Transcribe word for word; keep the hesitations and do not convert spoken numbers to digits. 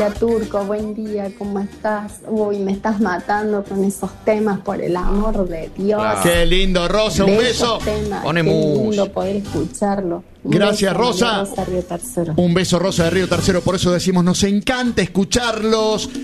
Turco, buen día, ¿cómo estás? Uy, me estás matando con esos temas, por el amor de Dios. Claro. Qué lindo, Rosa, un beso. Temas, Pone qué mucho. lindo poder escucharlo. Un Gracias, beso, Rosa. Rosa Río Tercero. Un beso, Rosa de Río Tercero. Por eso decimos, nos encanta escucharlos.